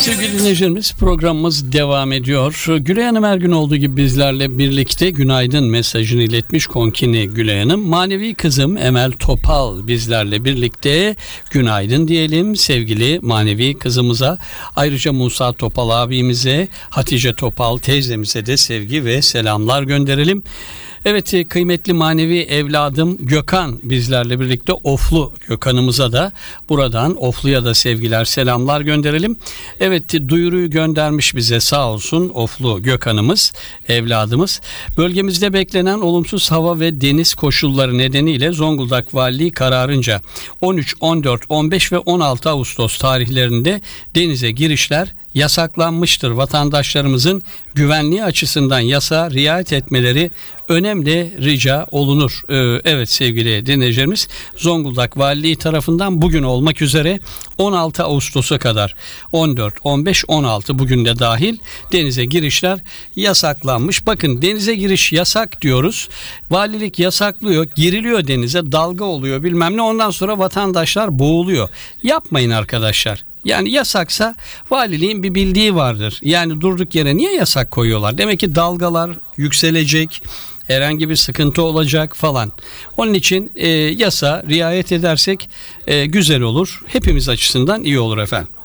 Sevgili dinleyicilerimiz, programımız devam ediyor. Gülay Hanım her gün olduğu gibi bizlerle birlikte günaydın mesajını iletmiş Konkini Gülay Hanım. Manevi kızım Emel Topal bizlerle birlikte günaydın diyelim sevgili manevi kızımıza. Ayrıca Musa Topal abimize, Hatice Topal teyzemize de sevgi ve selamlar gönderelim. Evet, kıymetli manevi evladım Gökhan bizlerle birlikte, Oflu Gökhan'ımıza da buradan Oflu'ya da sevgiler selamlar gönderelim. Evet, duyuruyu göndermiş bize, sağ olsun Oflu Gökhan'ımız, evladımız. Bölgemizde beklenen olumsuz hava ve deniz koşulları nedeniyle Zonguldak Valiliği kararınca 13, 14, 15 ve 16 Ağustos tarihlerinde denize girişler yasaklanmıştır. Vatandaşlarımızın güvenliği açısından yasağa riayet etmeleri önemli rica olunur. Evet sevgili dinleyicilerimiz, Zonguldak Valiliği tarafından bugün olmak üzere 16 Ağustos'a kadar 14, 15, 16 bugün de dahil denize girişler yasaklanmış. Bakın, denize giriş yasak diyoruz. Valilik yasaklıyor, giriliyor denize, dalga oluyor bilmem ne, ondan sonra vatandaşlar boğuluyor. Yapmayın arkadaşlar. Yani yasaksa valiliğin bir bildiği vardır. Yani durduk yere niye yasak koyuyorlar? Demek ki dalgalar yükselecek, herhangi bir sıkıntı olacak falan. Onun için yasa riayet edersek güzel olur. Hepimiz açısından iyi olur efendim.